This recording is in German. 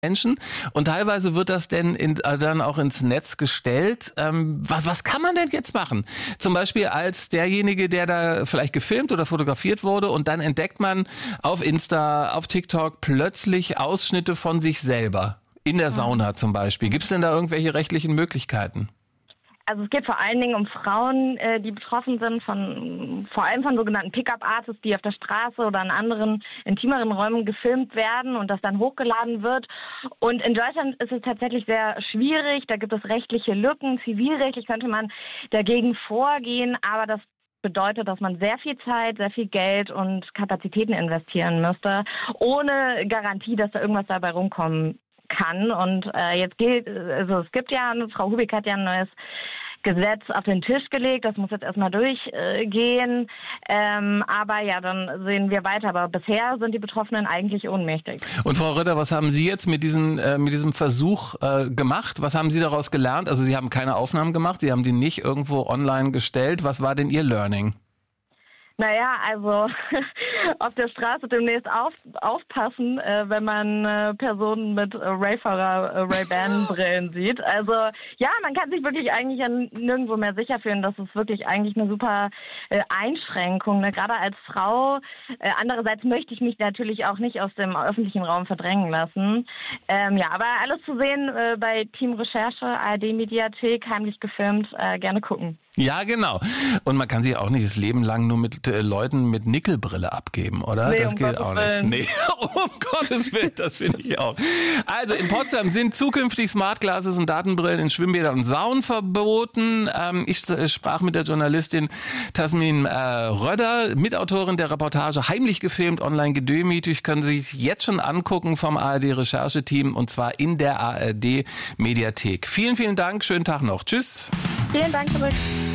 Menschen und teilweise wird das denn dann auch ins Netz gestellt. Was kann man denn jetzt machen? Zum Beispiel als derjenige, der da vielleicht gefilmt oder fotografiert wurde und dann entdeckt man auf Insta, auf TikTok plötzlich Ausschnitte von sich selber. In der Sauna zum Beispiel. Gibt es denn da irgendwelche rechtlichen Möglichkeiten? Also es geht vor allen Dingen um Frauen, die betroffen sind, vor allem von sogenannten Pickup-Artists, die auf der Straße oder in anderen intimeren Räumen gefilmt werden und das dann hochgeladen wird. Und in Deutschland ist es tatsächlich sehr schwierig. Da gibt es rechtliche Lücken. Zivilrechtlich könnte man dagegen vorgehen, aber das bedeutet, dass man sehr viel Zeit, sehr viel Geld und Kapazitäten investieren müsste, ohne Garantie, dass da irgendwas dabei rumkommen kann. Und es gibt ja, Frau Hubig hat ja ein neues Gesetz auf den Tisch gelegt, das muss jetzt erstmal durchgehen, aber ja, dann sehen wir weiter. Aber bisher sind die Betroffenen eigentlich ohnmächtig. Und Frau Ritter, was haben Sie jetzt mit diesem Versuch gemacht? Was haben Sie daraus gelernt? Also Sie haben keine Aufnahmen gemacht, Sie haben die nicht irgendwo online gestellt. Was war denn Ihr Learning? Naja, also auf der Straße demnächst aufpassen, wenn man Personen mit Ray-Ban-Brillen sieht. Also ja, man kann sich wirklich eigentlich nirgendwo mehr sicher fühlen. Das ist wirklich eigentlich eine super Einschränkung, ne? Gerade als Frau. Andererseits möchte ich mich natürlich auch nicht aus dem öffentlichen Raum verdrängen lassen. Ja, aber alles zu sehen bei Team Recherche, ARD-Mediathek, heimlich gefilmt, gerne gucken. Ja, genau. Und man kann sich auch nicht das Leben lang nur mit Leuten mit Nickelbrille abgeben, oder? Nee, das geht auch nicht. Nee, um Gottes Willen, das finde ich auch. Also in Potsdam sind zukünftig Smart Glasses und Datenbrillen in Schwimmbädern und Saunen verboten. Ich sprach mit der Journalistin Tasmin Rödder, Mitautorin der Reportage Heimlich gefilmt, online gedemütigt. Können Sie sich jetzt schon angucken vom ARD-Rechercheteam und zwar in der ARD-Mediathek. Vielen, vielen Dank. Schönen Tag noch. Tschüss. Vielen Dank zurück.